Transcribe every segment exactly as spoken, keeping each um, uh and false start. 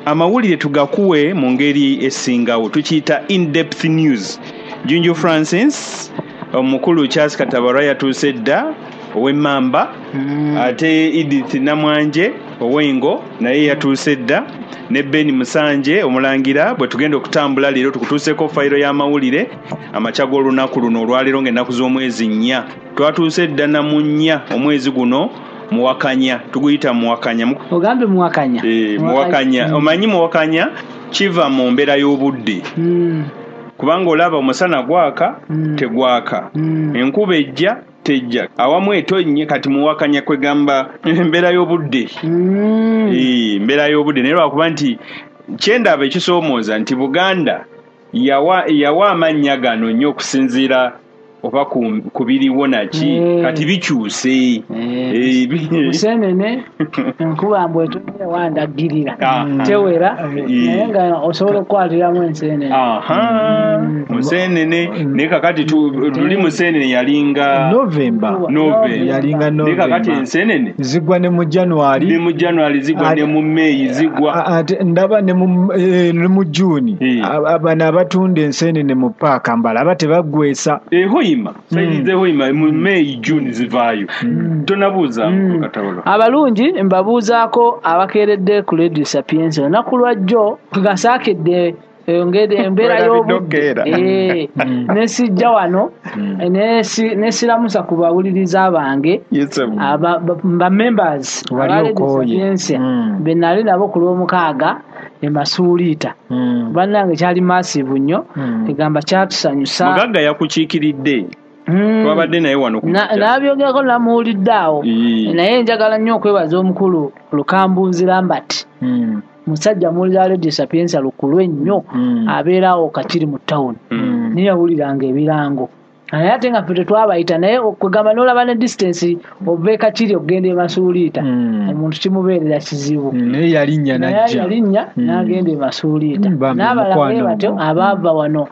amawulire tugakuwe mu ngeri esingawo tukiyita in-depth news. Junju Francis omukulu Charles Katabara yatuuse dda ow'Emmamba mm. ate Edith Namwanje owengo naye yatuuse dda ne Ben Musanje omulangira bwe tugenda okutambula leero tukutuuseko fayiro y'amawulire amacha g'olunaku luno olwaleero ng'ennaku z'omwezi nnya twatuuse dda na mu nnya omwezi guno muwakanya tuguyita muwakanya ogambe muwakanya eh muwakanya mm. omanyi muwakanya kiva mu mbeera y'obudde mm. kubanga olaba omusana gwaka mm. tegwaka mm. enkuba ejja tejja awamu etonnye kati muwakanya kwegamba embeera y'obudde mm. eh embeera y'obudde naye lwakuba nti kyendaba ekisoomooza nti Buganda yawa yawa amannya gano nnyo okusinziira oba kubiriwo naki e, kati bikyuse e, musenene nkuba mbwe tuye wandagirira tewera naye nga osobola okukwatiramu ensenene aha musenene ne kakati tuli musenene yalinga November November yalinga November ne kakati ensenene zigwa ne mu January ne mu January zigwa ne mu May zigwa ate ndaba ne mu e, ne mu June e. abana abatunda ensenene mu park mbala abate bagwesa eho ima saize ho ima mu May June zivayo mm. tonabuza mm. Katabala abalungi mbabuzaako abakeredde ku Radio Sapienza nakulwajjo tugasakedde ngede embera y'obudde eh nesijja wano nesi nesiramusa kubawuliriza abange aba ba members wali okoye benali nabo kulomukaaga emasuulita bannange kyali massive nnyo egamba kyatusanyusa mugaga yakukiikiridde twabadde naye wano nabyogerako namuwuliddaawo naye njagala nnyo okwebaza omukulu Lukambuzi Lambert musajja muwulira Radio Sapienza lukulwe nnyo abeerawo kakiri mu town niye yawuliranga ebirango naye ate nga ffe tetwabayita naye okugamba n'olaba ne distance ove kakiri okugenda emasuuliita omuntu kimubeerera kizibu naye yalinnya najja yalinnya n'agenda emasuuliita n'abalala batyo abaava wano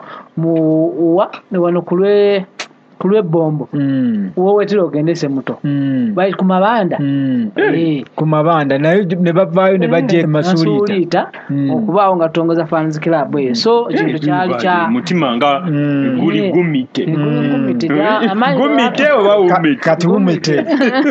mu wano kulwe kulwe bombo mm. uwo wetiro ogendese muto mm. bai kumabanda mm. eh kumabanda nayo ne bavayo ne baje masulita mm. okubawo nga tongoza fans club eh so kintu kyali kya mutima nga mm. guli gumite guli gumite gumite oba umite kati umite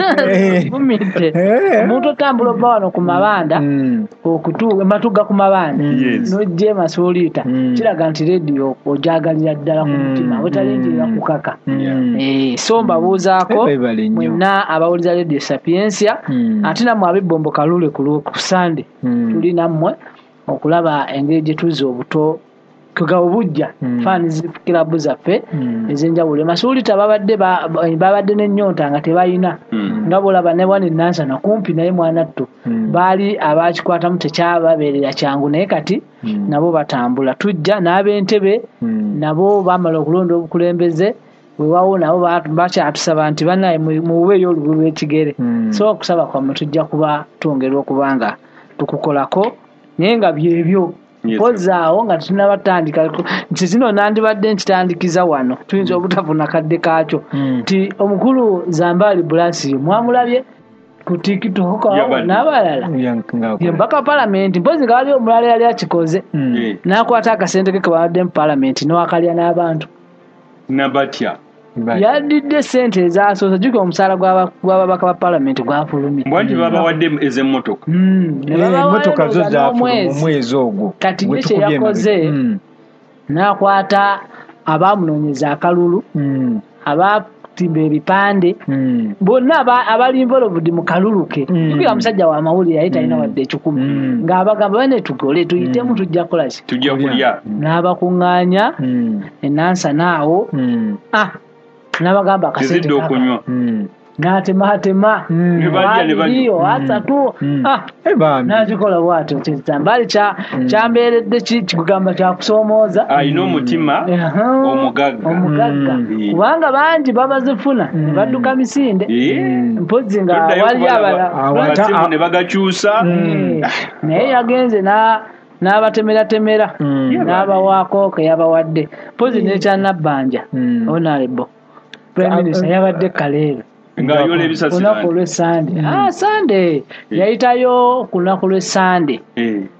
gumite muto tambulo bawano kumabanda mm. okutu matuga kumabanda yes. no je masulita mm. kiraga nti radio ojagalira ddala ku mutima wetalinjira kukaka mm. Yeah. Eh so mbabuzaako mwenna abawuliza Radio Sapienza mm. ate namwe abibombo kalule ku Sunday mm. tuli namwe okulaba engeri gye tuzi obuto tuga obujja mm. fans club zaffe mm. ezenjawulo masuulita babadde babadde n'ennyonta nga tebayina mm. ngabolaba ne bwana Nansa na kumpi naye mwana ttu mm. bali abakikwata mu tekyababeerera kyangu naye kati mm. nabo batambula tujja n'ab'entebe mm. nabo bamala okulonda obukulembeze wewawo nabo bakyatusaba nti bannaye muweeyo olugulu lw'ekigere mm. so okusaba kwammwe tujja kuba twongerwa okubanga tukukolako naye nga byebyo yes. pozaawo nga tunabatandika nti zino nandibadde nkitandikiza wano tuyinza obutafuna kadde kaakyo nti mm. omukulu Zambali Blasi mwamulabye ku TikTok n'abalala yembaka parliament mpozi nga wali omulala yali akikoze mm. n'akwata akasente ke kabadde mu parliament n'akalya n'abantu nabatya yadidde sente ezasoosa juko omusaala gw'ababaka ba parliament gwafulumye mbwanti baba wadde ez'emmotoka emmotoka zo zaafuluma omwezi ogwo kati kye yakoze n'akwata abaamunoonyeza akalulu abatimba ebipande bonna abali involved mu kalulu ke tukira musajja wa mawulire yali talina wadde ekikumi ng'abagamba bane tugole tuyitemu tujja kukola ki tujja kulya n'abakuŋŋaanya Enansa naawo ah nabagamba akasente okunywa n'atematema waliyo asatu ah nakikola bwatyo kitambali kyambeeredde kikugamba kyakusoomooza alina omutima omugagga omugagga kubanga bangi babazifuna ne badduka misinde mpozi nga wali abala ne bagakyusa naye yagenze na n'abatemera-temera n'abawaako ke yabawadde mpozi n'ekyanabbanja honorable Prime Minister yabadde kaleero ngayola ebisasi kunaku lwe Sunday ah Sunday yayitayo kunaku lwe Sunday